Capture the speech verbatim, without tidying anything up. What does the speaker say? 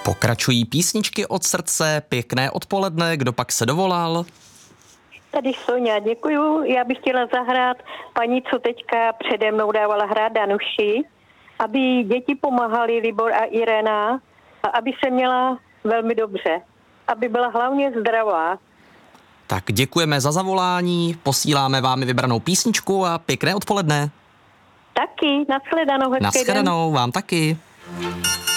Pokračují písničky od srdce, pěkné odpoledne, kdo pak se dovolal? Tady Soňa, děkuju. Já bych chtěla zahrát paní, co teďka přede mnou dávala hrát Danuši, aby děti pomáhali, Libor a Irena, a aby se měla velmi dobře, aby byla hlavně zdravá. Tak děkujeme za zavolání, posíláme vám vybranou písničku a pěkné odpoledne. Taky, nashledanou, hezký den. Nashledanou vám taky.